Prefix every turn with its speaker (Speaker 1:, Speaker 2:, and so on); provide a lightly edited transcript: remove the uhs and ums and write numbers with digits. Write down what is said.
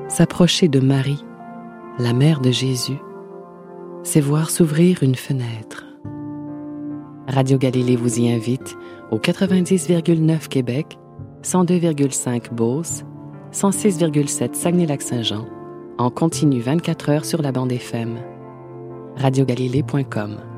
Speaker 1: S'approcher de Marie, la mère de Jésus, c'est voir s'ouvrir une fenêtre. Radio Galilée vous y invite au 90,9 Québec, 102,5 Beauce, 106,7 Saguenay-Lac-Saint-Jean, en continu 24 heures sur la bande FM. radiogalilée.com